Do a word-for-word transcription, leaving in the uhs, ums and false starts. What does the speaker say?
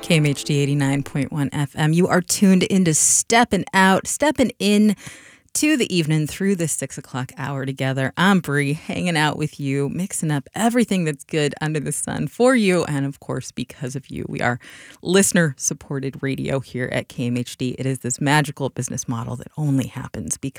K M H D eighty-nine point one F M. You are tuned into Steppin' Out, stepping in to the evening through the six o'clock hour together. I'm Bree, hanging out with you, mixing up everything that's good under the sun for you, and of course, because of you. We are listener-supported radio here at K M H D. It is this magical business model that only happens because